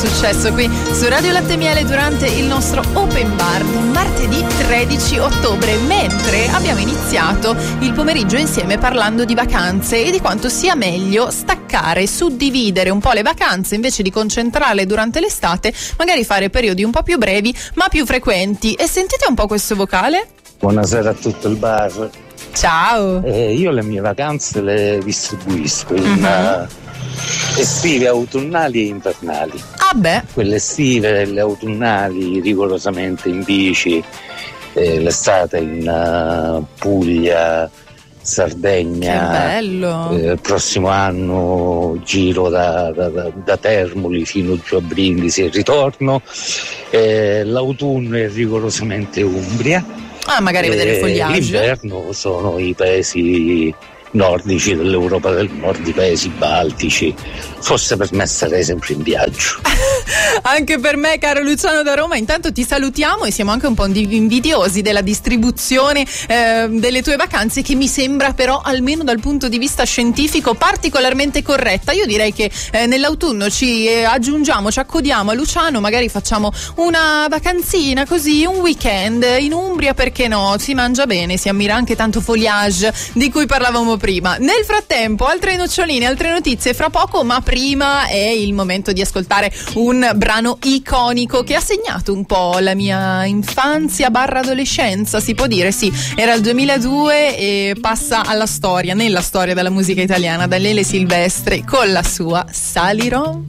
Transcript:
Successo qui su Radio Latte Miele durante il nostro open bar di martedì 13 ottobre, mentre abbiamo iniziato il pomeriggio insieme parlando di vacanze e di quanto sia meglio staccare, suddividere un po' le vacanze invece di concentrarle durante l'estate, magari fare periodi un po' più brevi ma più frequenti. E sentite un po' questo vocale? Buonasera a tutto il bar. Ciao. Io le mie vacanze le distribuisco in estive, autunnali e invernali. Ah beh. Quelle estive e le autunnali rigorosamente in bici, l'estate in Puglia, Sardegna. Che bello. Il prossimo anno giro da Termoli fino giù a Brindisi e ritorno. L'autunno è rigorosamente Umbria. Ah, magari vedere il fogliage. L'inverno sono i paesi nordici dell'Europa del Nord, i paesi baltici. Fosse per me sarei sempre in viaggio. Anche per me, caro Luciano da Roma. Intanto ti salutiamo e siamo anche un po' invidiosi della distribuzione delle tue vacanze, che mi sembra però, almeno dal punto di vista scientifico, particolarmente corretta. Io direi che nell'autunno ci aggiungiamo, ci accodiamo a Luciano, magari facciamo una vacanzina così, un weekend in Umbria, perché no? Si mangia bene, si ammira anche tanto foliage di cui parlavamo prima. Nel frattempo, altre noccioline, altre notizie fra poco, ma prima è il momento di ascoltare un brano iconico che ha segnato un po' la mia infanzia / adolescenza, si può dire, sì. Era il 2002 e passa alla storia, nella storia della musica italiana, da Lele Silvestri con la sua Salirò.